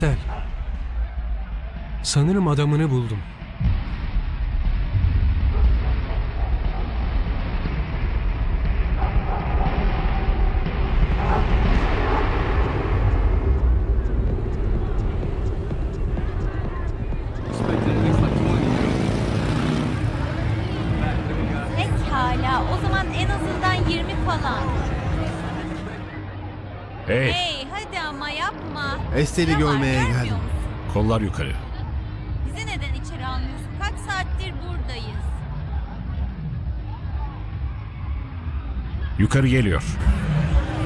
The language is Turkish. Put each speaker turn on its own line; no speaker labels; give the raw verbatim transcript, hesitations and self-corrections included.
Del. Sanırım adamını buldum.
Pekala, o zaman en azından yirmi falan.
Hey,
Hey, hadi ama yapma.
Estel'i
Ne var,
görmeye
görmüyor
geldim.
musun?
kollar yukarı.
Bizi neden içeri almıyorsun? Kaç saattir buradayız.
Yukarı geliyor.